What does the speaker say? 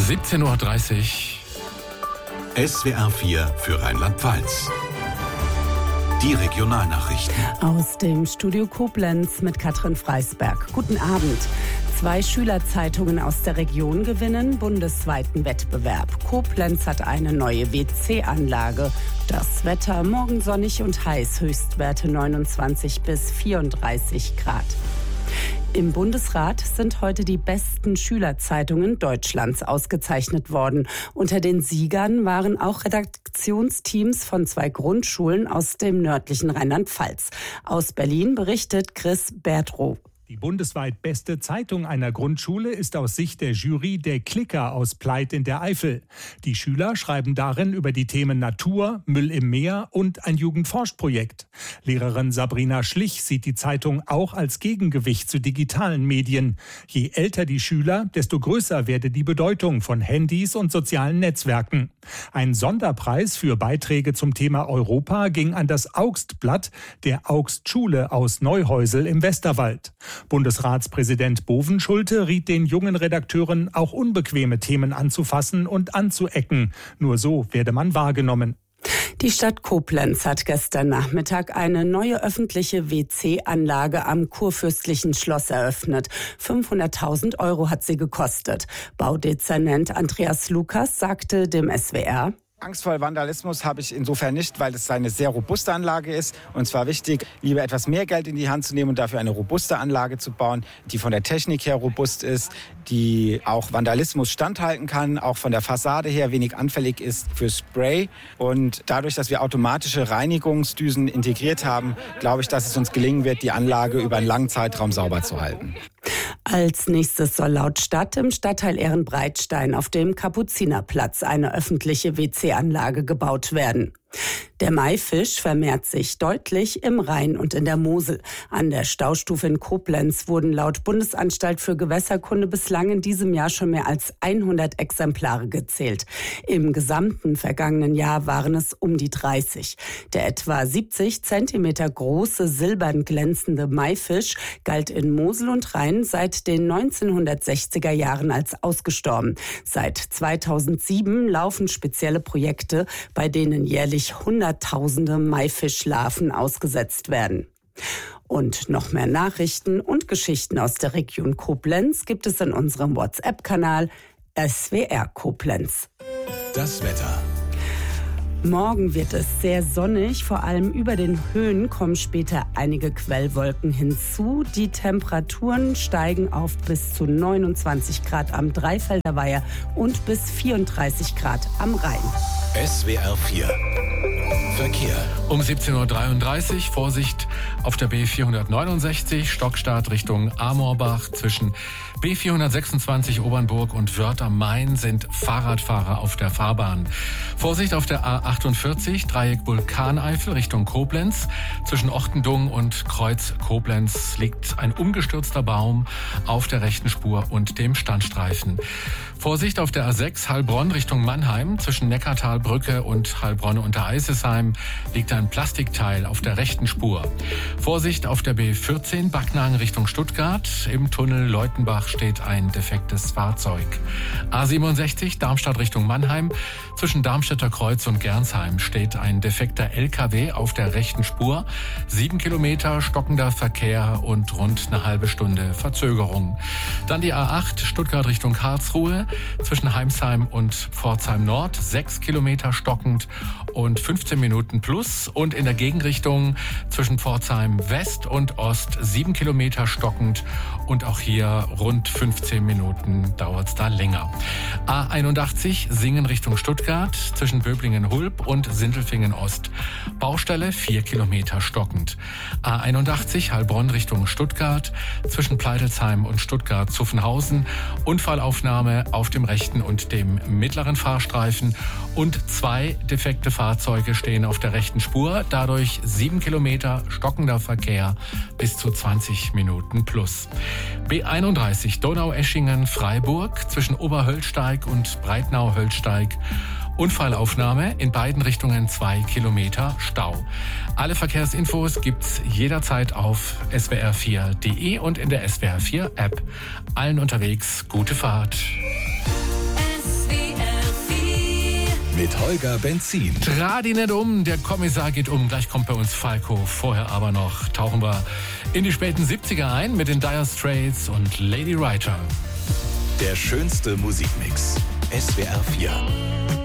17:30 Uhr. SWR 4 für Rheinland-Pfalz. Die Regionalnachrichten. Aus dem Studio Koblenz mit Katrin Freisberg. Guten Abend. 2 Schülerzeitungen aus der Region gewinnen bundesweiten Wettbewerb. Koblenz hat eine neue WC-Anlage. Das Wetter morgen sonnig und heiß, Höchstwerte 29 bis 34 Grad. Im Bundesrat sind heute die besten Schülerzeitungen Deutschlands ausgezeichnet worden. Unter den Siegern waren auch Redaktionsteams von 2 Grundschulen aus dem nördlichen Rheinland-Pfalz. Aus Berlin berichtet Chris Bertrow. Die bundesweit beste Zeitung einer Grundschule ist aus Sicht der Jury der Klicker aus Pleit in der Eifel. Die Schüler schreiben darin über die Themen Natur, Müll im Meer und ein Jugendforschprojekt. Lehrerin Sabrina Schlich sieht die Zeitung auch als Gegengewicht zu digitalen Medien. Je älter die Schüler, desto größer werde die Bedeutung von Handys und sozialen Netzwerken. Ein Sonderpreis für Beiträge zum Thema Europa ging an das Augstblatt der Augstschule aus Neuhäusel im Westerwald. Bundesratspräsident Bovenschulte riet den jungen Redakteuren, auch unbequeme Themen anzufassen und anzuecken. Nur so werde man wahrgenommen. Die Stadt Koblenz hat gestern Nachmittag eine neue öffentliche WC-Anlage am Kurfürstlichen Schloss eröffnet. 500.000 € hat sie gekostet. Baudezernent Andreas Lukas sagte dem SWR: Angst vor Vandalismus habe ich insofern nicht, weil es eine sehr robuste Anlage ist. Und zwar wichtig, lieber etwas mehr Geld in die Hand zu nehmen und dafür eine robuste Anlage zu bauen, die von der Technik her robust ist, die auch Vandalismus standhalten kann, auch von der Fassade her wenig anfällig ist für Spray. Und dadurch, dass wir automatische Reinigungsdüsen integriert haben, glaube ich, dass es uns gelingen wird, die Anlage über einen langen Zeitraum sauber zu halten. Als nächstes soll laut Stadt im Stadtteil Ehrenbreitstein auf dem Kapuzinerplatz eine öffentliche WC-Anlage gebaut werden. Der Maifisch vermehrt sich deutlich im Rhein und in der Mosel. An der Staustufe in Koblenz wurden laut Bundesanstalt für Gewässerkunde bislang in diesem Jahr schon mehr als 100 Exemplare gezählt. Im gesamten vergangenen Jahr waren es um die 30. Der etwa 70 Zentimeter große, silbern glänzende Maifisch galt in Mosel und Rhein seit den 1960er Jahren als ausgestorben. Seit 2007 laufen spezielle Projekte, bei denen jährlich Hunderttausende Maifischlarven ausgesetzt werden. Und noch mehr Nachrichten und Geschichten aus der Region Koblenz gibt es in unserem WhatsApp-Kanal SWR Koblenz. Das Wetter. Morgen wird es sehr sonnig, vor allem über den Höhen kommen später einige Quellwolken hinzu. Die Temperaturen steigen auf bis zu 29 Grad am Dreifelder Weiher und bis 34 Grad am Rhein. SWR 4 Verkehr. Um 17:33 Uhr Vorsicht auf der B469 Stockstart Richtung Amorbach. Zwischen B426 Obernburg und Wörth am Main sind Fahrradfahrer auf der Fahrbahn. Vorsicht auf der A48 Dreieck Vulkaneifel Richtung Koblenz. Zwischen Ochtendung und Kreuz Koblenz liegt ein umgestürzter Baum auf der rechten Spur und dem Standstreifen. Vorsicht auf der A6 Heilbronn Richtung Mannheim. Zwischen Neckartalbrücke und Heilbronn unter Eisesheim liegt ein Plastikteil auf der rechten Spur. Vorsicht auf der B14 Backnang Richtung Stuttgart. Im Tunnel Leutenbach steht ein defektes Fahrzeug. A67 Darmstadt Richtung Mannheim. Zwischen Darmstädter Kreuz und Gernsheim steht ein defekter LKW auf der rechten Spur. 7 Kilometer stockender Verkehr und rund eine halbe Stunde Verzögerung. Dann die A8 Stuttgart Richtung Karlsruhe. Zwischen Heimsheim und Pforzheim Nord 6 Kilometer stockend und 15 Minuten plus. Und in der Gegenrichtung zwischen Pforzheim West und Ost 7 Kilometer stockend und auch hier rund 15 Minuten dauert es da länger. A81 Singen Richtung Stuttgart zwischen Böblingen-Hulb und Sindelfingen Ost. Baustelle 4 Kilometer stockend. A81 Heilbronn Richtung Stuttgart zwischen Pleitelsheim und Stuttgart-Zuffenhausen. Unfallaufnahme auf dem rechten und dem mittleren Fahrstreifen und 2 defekte Fahrzeuge stehen auf der rechten Spur. Dadurch 7 Kilometer stockender Verkehr bis zu 20 Minuten plus. B31 Donaueschingen-Freiburg zwischen Oberhöllsteig und Breitnau-Höllsteig. Unfallaufnahme in beiden Richtungen 2 Kilometer Stau. Alle Verkehrsinfos gibt's jederzeit auf swr4.de und in der SWR4 App. Allen unterwegs gute Fahrt. mit Holger Benzin. Dreh die nicht um, der Kommissar geht um. Gleich kommt bei uns Falco. Vorher aber noch tauchen wir in die späten 70er ein mit den Dire Straits und Lady Writer. Der schönste Musikmix. SWR 4.